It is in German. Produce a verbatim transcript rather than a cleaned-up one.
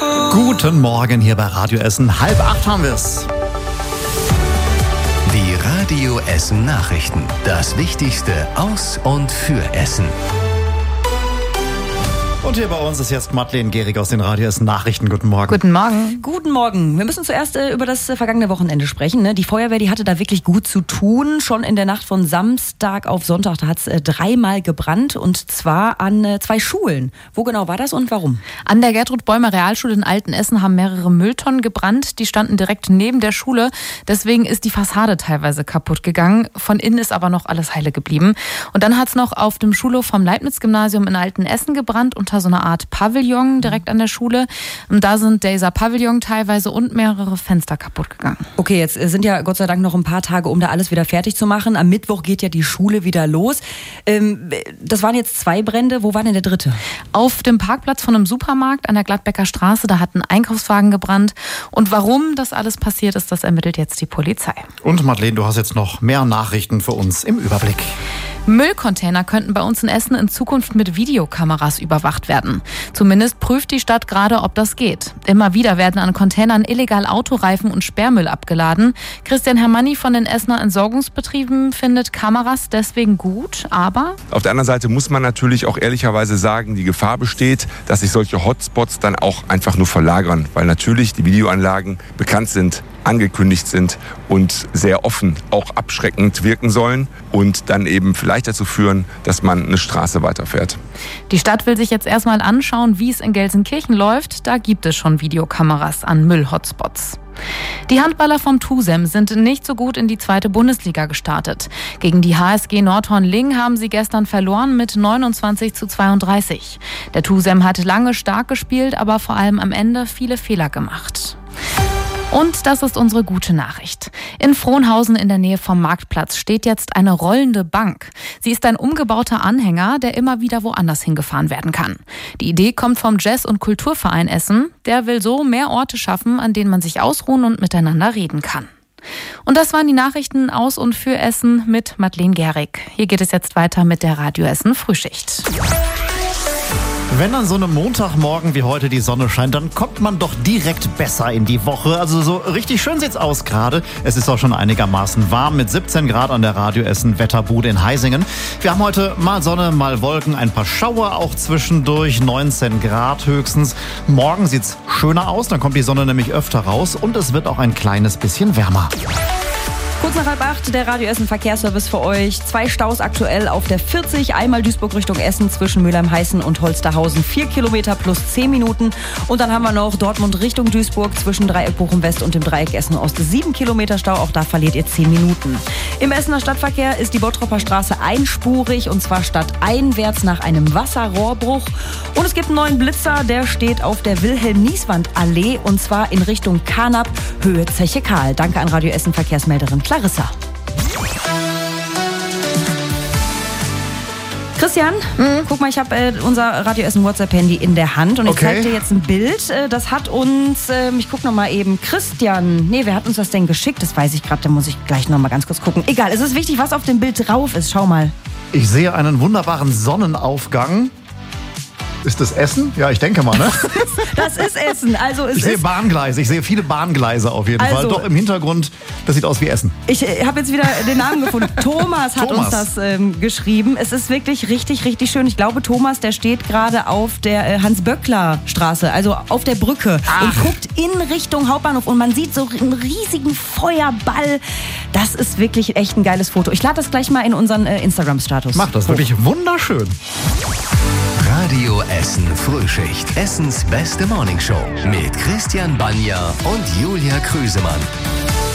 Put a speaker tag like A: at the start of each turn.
A: Guten Morgen hier bei Radio Essen. Halb acht haben wir's.
B: Die Radio Essen Nachrichten. Das Wichtigste aus und für Essen.
A: Und hier bei uns ist jetzt Madeleine Gehrig aus den Radio Essen Nachrichten. Guten Morgen.
C: Guten Morgen.
D: Guten Morgen. Wir müssen zuerst äh, über das äh, vergangene Wochenende sprechen. Ne? Die Feuerwehr, die hatte da wirklich gut zu tun. Schon in der Nacht von Samstag auf Sonntag, da hat es äh, dreimal gebrannt. Und zwar an äh, zwei Schulen. Wo genau war das und warum?
C: An der Gertrud-Bäumer-Realschule in Altenessen haben mehrere Mülltonnen gebrannt. Die standen direkt neben der Schule. Deswegen ist die Fassade teilweise kaputt gegangen. Von innen ist aber noch alles heile geblieben. Und dann hat es noch auf dem Schulhof vom Leibniz-Gymnasium in Altenessen gebrannt. Unter so einer Art Pavillon direkt an der Schule. Und da sind dieser Pavillon teilweise und mehrere Fenster kaputt gegangen.
D: Okay, jetzt sind ja Gott sei Dank noch ein paar Tage, um da alles wieder fertig zu machen. Am Mittwoch geht ja die Schule wieder los. Ähm, das waren jetzt zwei Brände. Wo war denn der dritte?
C: Auf dem Parkplatz von einem Supermarkt an der Gladbecker Straße, da hat ein Einkaufswagen gebrannt. Und warum das alles passiert ist, das ermittelt jetzt die Polizei.
A: Und Madeleine, du hast jetzt noch mehr Nachrichten für uns im Überblick.
C: Müllcontainer könnten bei uns in Essen in Zukunft mit Videokameras überwacht werden. Zumindest prüft die Stadt gerade, ob das geht. Immer wieder werden an Containern illegal Autoreifen und Sperrmüll abgeladen. Christian Hermanni von den Essener Entsorgungsbetrieben findet Kameras deswegen gut, aber...
E: Auf der anderen Seite muss man natürlich auch ehrlicherweise sagen, die Gefahr besteht, dass sich solche Hotspots dann auch einfach nur verlagern, weil natürlich die Videoanlagen bekannt sind, angekündigt sind und sehr offen, auch abschreckend wirken sollen und dann eben vielleicht dazu führen, dass man eine Straße weiterfährt.
C: Die Stadt will sich jetzt erstmal anschauen, wie es in Gelsenkirchen läuft. Da gibt es schon Videokameras an Müll-Hotspots. Die Handballer vom TuSem sind nicht so gut in die zweite Bundesliga gestartet. Gegen die H S G Nordhorn-Lingen haben sie gestern verloren mit neunundzwanzig zu zweiunddreißig. Der TuSem hat lange stark gespielt, aber vor allem am Ende viele Fehler gemacht. Und das ist unsere gute Nachricht. In Frohnhausen in der Nähe vom Marktplatz steht jetzt eine rollende Bank. Sie ist ein umgebauter Anhänger, der immer wieder woanders hingefahren werden kann. Die Idee kommt vom Jazz- und Kulturverein Essen. Der will so mehr Orte schaffen, an denen man sich ausruhen und miteinander reden kann. Und das waren die Nachrichten aus und für Essen mit Madeleine Gehrig. Hier geht es jetzt weiter mit der Radio Essen Frühschicht.
A: Wenn an so einem Montagmorgen wie heute die Sonne scheint, dann kommt man doch direkt besser in die Woche. Also so richtig schön sieht's aus gerade. Es ist auch schon einigermaßen warm mit siebzehn Grad an der Radio Essen Wetterbude in Heisingen. Wir haben heute mal Sonne, mal Wolken, ein paar Schauer auch zwischendurch, neunzehn Grad höchstens. Morgen sieht's schöner aus, dann kommt die Sonne nämlich öfter raus und es wird auch ein kleines bisschen wärmer.
D: Kurz nach halb acht, der Radio Essen Verkehrsservice für euch. Zwei Staus aktuell auf der vierzig, einmal Duisburg Richtung Essen zwischen Mülheim-Heißen und Holsterhausen. Vier Kilometer plus zehn Minuten. Und dann haben wir noch Dortmund Richtung Duisburg zwischen Dreieck Bochum West und dem Dreieck Essen Ost. Sieben Kilometer Stau, auch da verliert ihr zehn Minuten. Im Essener Stadtverkehr ist die Bottropper Straße einspurig und zwar stadteinwärts nach einem Wasserrohrbruch. Und es gibt einen neuen Blitzer, der steht auf der Wilhelm-Nieswand-Allee und zwar in Richtung Karnap, Höhe Zeche Karl. Danke an Radio Essen Verkehrsmelderin Clarissa. Christian, mhm. guck mal, ich habe äh, unser Radio Essen WhatsApp-Handy in der Hand und ich
A: okay.
D: zeige dir jetzt ein Bild. Äh, das hat uns, äh, ich guck noch mal eben, Christian, nee, wer hat uns das denn geschickt? Das weiß ich gerade, da muss ich gleich noch mal ganz kurz gucken. Egal, es ist wichtig, was auf dem Bild drauf ist. Schau mal.
A: Ich sehe einen wunderbaren Sonnenaufgang. Ist das Essen? Ja, ich denke mal, ne?
D: Das ist Essen. Also es
A: ich sehe
D: ist
A: Bahngleise. Ich sehe viele Bahngleise auf jeden
D: also,
A: Fall. Doch im Hintergrund, das sieht aus wie Essen.
D: Ich äh, habe jetzt wieder den Namen gefunden. Thomas hat
A: Thomas.
D: uns das ähm, geschrieben. Es ist wirklich richtig, richtig schön. Ich glaube, Thomas, der steht gerade auf der äh, Hans-Böckler-Straße, also auf der Brücke
A: Ach.
D: und guckt in Richtung Hauptbahnhof und man sieht so einen riesigen Feuerball. Das ist wirklich echt ein geiles Foto. Ich lade das gleich mal in unseren äh, Instagram-Status.
A: Macht das, wirklich wunderschön.
B: Radio Essen Frühschicht. Essens beste Morningshow mit Christian Banja und Julia Krüsemann.